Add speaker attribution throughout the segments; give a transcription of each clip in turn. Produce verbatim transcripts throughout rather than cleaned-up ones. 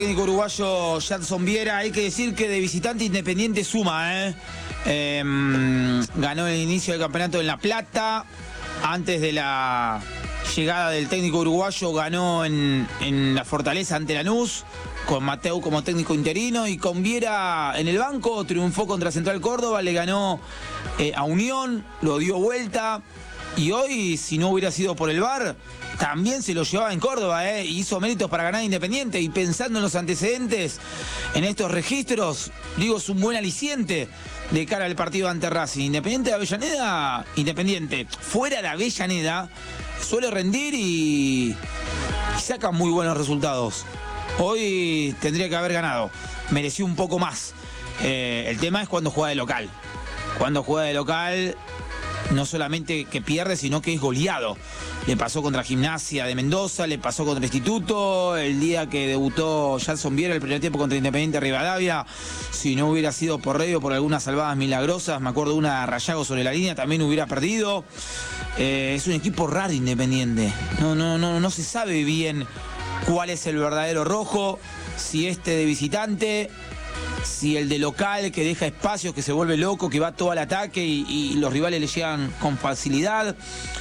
Speaker 1: Técnico uruguayo Jadson Viera, hay que decir que de visitante Independiente suma, ¿eh? Eh, ganó el inicio del campeonato en La Plata, antes de la llegada del técnico uruguayo ganó en, en la Fortaleza ante Lanús, con Mateu como técnico interino y con Viera en el banco, triunfó contra Central Córdoba, le ganó eh, a Unión, lo dio vuelta y hoy, si no hubiera sido por el V A R, también se lo llevaba en Córdoba, ¿eh? Y hizo méritos para ganar Independiente. Y pensando en los antecedentes, en estos registros, digo, es un buen aliciente de cara al partido ante Racing. Independiente de Avellaneda, Independiente, fuera de Avellaneda, suele rendir y, y saca muy buenos resultados. Hoy tendría que haber ganado, mereció un poco más. Eh, el tema es cuando juega de local. Cuando juega de local, no solamente que pierde, sino que es goleado. Le pasó contra Gimnasia de Mendoza, le pasó contra Instituto, el día que debutó Jadson Viera el primer tiempo contra Independiente Rivadavia, si no hubiera sido por rey o por algunas salvadas milagrosas, me acuerdo de una Rayago sobre la línea, también hubiera perdido. Eh, es un equipo raro Independiente, no, no, no, no se sabe bien cuál es el verdadero rojo, si este de visitante, si el de local que deja espacios, que se vuelve loco, que va todo al ataque y, y los rivales le llegan con facilidad.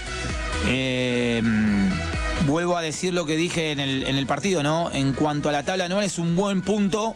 Speaker 1: Eh, vuelvo a decir lo que dije en el, en el partido, ¿no? En cuanto a la tabla anual es un buen punto.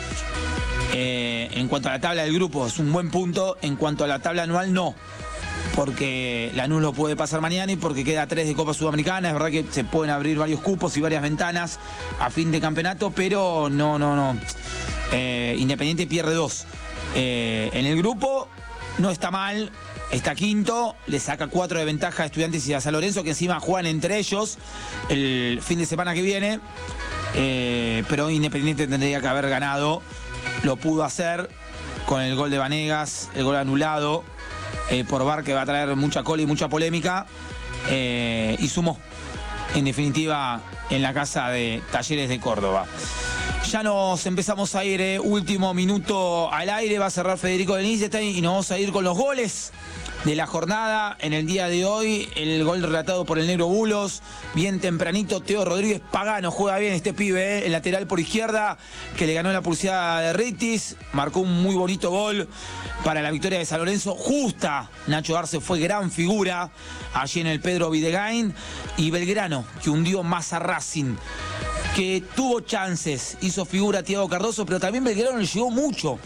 Speaker 1: Eh, en cuanto a la tabla del grupo es un buen punto. En cuanto a la tabla anual no. Porque Lanús lo puede pasar mañana y porque queda tres de Copa Sudamericana. Es verdad que se pueden abrir varios cupos y varias ventanas a fin de campeonato, pero no, no, no. Eh, Independiente pierde dos. Eh, en el grupo no está mal. Está quinto, le saca cuatro de ventaja a Estudiantes y a San Lorenzo, que encima juegan entre ellos el fin de semana que viene. Eh, pero Independiente tendría que haber ganado. Lo pudo hacer con el gol de Vanegas, el gol anulado eh, por V A R, que va a traer mucha cola y mucha polémica. Eh, y sumó, en definitiva, en la casa de Talleres de Córdoba. Ya nos empezamos a ir, eh. último minuto al aire, va a cerrar Federico Denis y nos vamos a ir con los goles de la jornada en el día de hoy. El gol relatado por el negro Bulos, bien tempranito. Teo Rodríguez Pagano juega bien este pibe, eh. el lateral por izquierda que le ganó la pulseada de Ritis, marcó un muy bonito gol para la victoria de San Lorenzo. Justa, Nacho Arce fue gran figura allí en el Pedro Videgain. Y Belgrano, que hundió más a Racing, que tuvo chances, hizo figura Thiago Cardoso, pero también Belgrano le llegó mucho.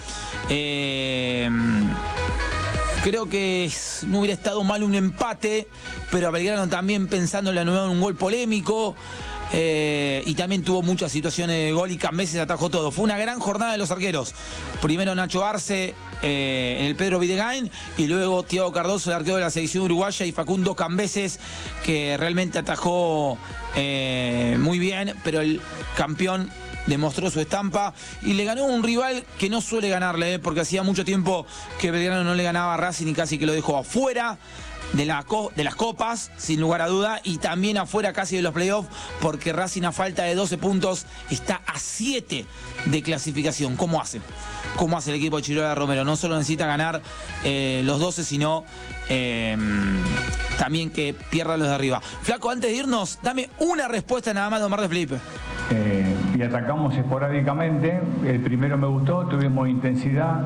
Speaker 1: Eh, creo que no hubiera estado mal un empate, pero a Belgrano también pensando en la nueva un gol polémico. Eh, y también tuvo muchas situaciones de gol y Cambeses atajó todo. Fue una gran jornada de los arqueros. Primero Nacho Arce eh, en el Pedro Videgain y luego Thiago Cardoso, el arquero de la selección uruguaya, y Facundo Cambeses, que realmente atajó eh, muy bien, pero el campeón demostró su estampa y le ganó un rival que no suele ganarle, eh, porque hacía mucho tiempo que Belgrano no le ganaba a Racing y casi que lo dejó afuera de, la, de las copas, sin lugar a duda, y también afuera casi de los playoffs, porque Racing, a falta de doce puntos, está a siete de clasificación. ¿Cómo hace? ¿Cómo hace el equipo de Chirola Romero? No solo necesita ganar eh, los doce, sino eh, también que pierda los de arriba. Flaco, antes de irnos, dame una respuesta nada más de Omar de Felipe.
Speaker 2: Eh, y atacamos esporádicamente. El primero me gustó, tuvimos intensidad.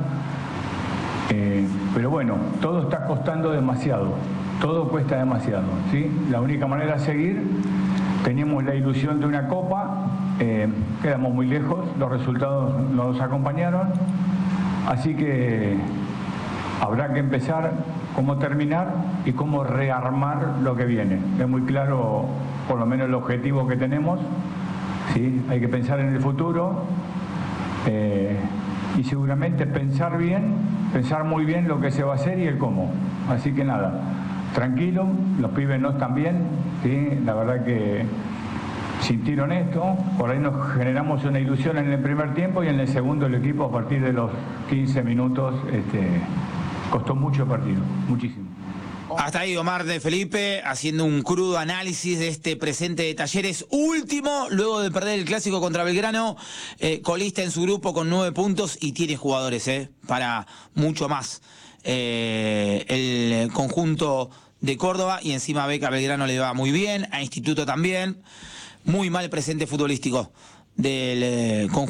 Speaker 2: Eh, pero bueno, todo está costando demasiado, todo cuesta demasiado, ¿sí? La única manera de seguir, teníamos la ilusión de una copa, eh, quedamos muy lejos, los resultados no nos acompañaron, así que habrá que empezar cómo terminar y cómo rearmar lo que viene. Es muy claro, por lo menos el objetivo que tenemos, ¿sí? Hay que pensar en el futuro. Eh, y seguramente pensar bien, pensar muy bien lo que se va a hacer y el cómo. Así que nada, tranquilo, los pibes no están bien, ¿sí? La verdad que sintieron esto, por ahí nos generamos una ilusión en el primer tiempo y en el segundo el equipo a partir de los quince minutos este, costó mucho el partido, muchísimo.
Speaker 1: Hasta ahí Omar de Felipe haciendo un crudo análisis de este presente de Talleres. Último, luego de perder el clásico contra Belgrano, eh, colista en su grupo con nueve puntos y tiene jugadores eh, para mucho más. Eh, el conjunto de Córdoba y encima ve que a Belgrano le va muy bien, a Instituto también. Muy mal presente futbolístico del eh, conjunto